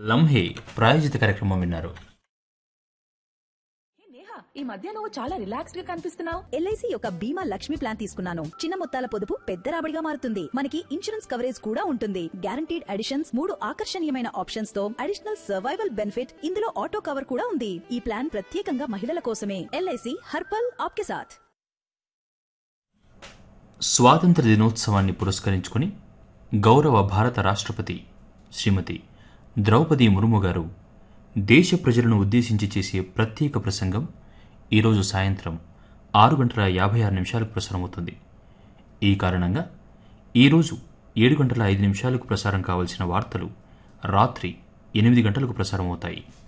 లంహే ప్రాయోజిత కార్యక్రమం విన్నారు. ఈ మధ్య నువ్వు చాలా రిలాక్స్డ్ గా కనిపిస్తున్నావు. ఎల్ఐసి యొక్క బీమా లక్ష్మి ప్లాన్ తీసుకున్నాను. చిన్న మొత్తాల పొదుపు పెద్ద రాబడిగా మారుతుంది. మనకి ఇన్సూరెన్స్ కవరేజ్ కూడా ఉంటుంది. గ్యారంటీడ్ అడిషన్స్, 3 ఆకర్షణీయమైన ఆప్షన్స్ తో అడిషనల్ సర్వైవల్ బెనిఫిట్, ఇందులో ఆటో కవర్ కూడా ఉంది. ఈ ప్లాన్ ప్రత్యేకంగా మహిళల కోసమే. ఎల్ఐసి హర్పల్ ఆప్కే సాథ్. స్వాతంత్ర దినోత్సవాన్ని పురస్కరించుకుని గౌరవ భారత రాష్ట్రపతి శ్రీమతి ద్రౌపది ముర్ము గారు దేశ ప్రజలను ఉద్దేశించి చేసే ప్రత్యేక ప్రసంగం ఈరోజు సాయంత్రం 6:56 ప్రసారమవుతుంది. ఈ కారణంగా ఈరోజు 7:05 ప్రసారం కావాల్సిన వార్తలు రాత్రి 8 గంటలకు ప్రసారమవుతాయి.